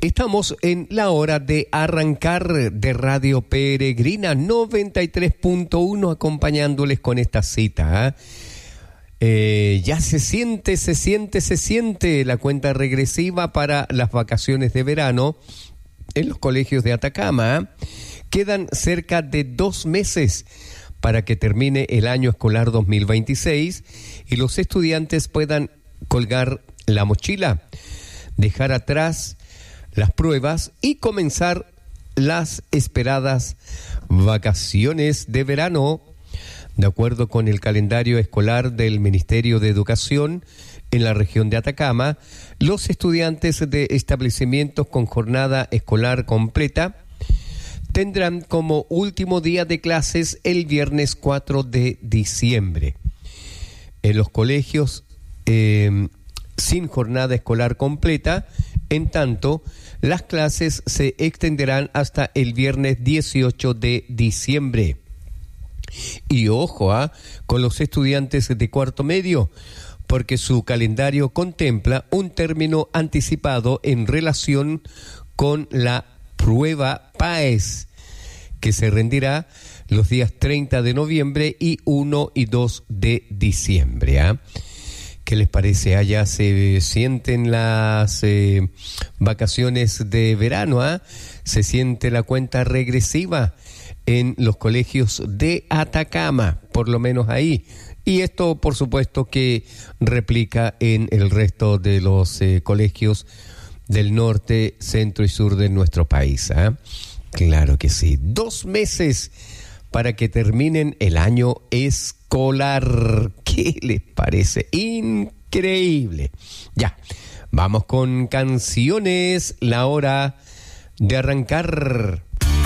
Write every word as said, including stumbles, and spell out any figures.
Estamos en la hora de arrancar de Radio Peregrina noventa y tres punto uno, acompañándoles con esta cita. ¿eh? Eh, ya se siente, se siente, se siente la cuenta regresiva para las vacaciones de verano en los colegios de Atacama. ¿eh? Quedan cerca de dos meses para que termine el año escolar dos mil veintiséis y los estudiantes puedan colgar la mochila, dejar atrás las pruebas y comenzar las esperadas vacaciones de verano. De acuerdo con el calendario escolar del Ministerio de Educación en la región de Atacama, los estudiantes de establecimientos con jornada escolar completa tendrán como último día de clases el viernes cuatro de diciembre. En los colegios eh, sin jornada escolar completa, en tanto, las clases se extenderán hasta el viernes dieciocho de diciembre. Y ojo, ¿eh? con los estudiantes de cuarto medio, porque su calendario contempla un término anticipado en relación con la prueba P A E S, que se rendirá los días treinta de noviembre y uno y dos de diciembre. ¿eh? ¿Qué les parece? Allá se sienten las eh, vacaciones de verano, ¿eh? Se siente la cuenta regresiva en los colegios de Atacama, por lo menos ahí. Y esto, por supuesto, que replica en el resto de los eh, colegios del norte, centro y sur de nuestro país. ¿eh? Claro que sí. Dos meses para que terminen el año escolar. ¿Qué les parece? Increíble. Ya, vamos con canciones. La hora de arrancar.